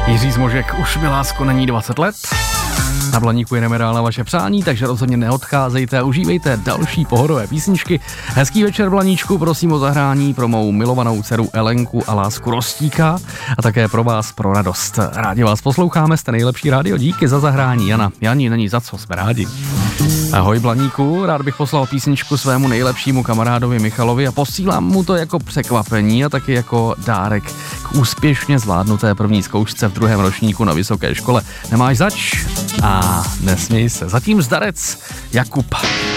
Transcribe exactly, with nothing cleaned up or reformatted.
Jiří Zmožek, už mi lásko není dvacet let. Na Blaníku jedeme dál na vaše přání, takže rozhodně neodcházejte a užívejte další pohodové písničky. Hezký večer, Blaníčku, prosím o zahrání pro mou milovanou dceru Elenku a lásku Rostíka a také pro vás pro radost. Rádi vás posloucháme, jste nejlepší rádio, díky za zahrání. Jana, Jani, není za co, jsme rádi. Ahoj, Blaníku, rád bych poslal písničku svému nejlepšímu kamarádovi Michalovi a posílám mu to jako překvapení a taky jako dárek k úspěšně zvládnuté první zkoušce v druhém ročníku na vysoké škole. Nemáš zač? A nesměj se. Zatím zdarec Jakub.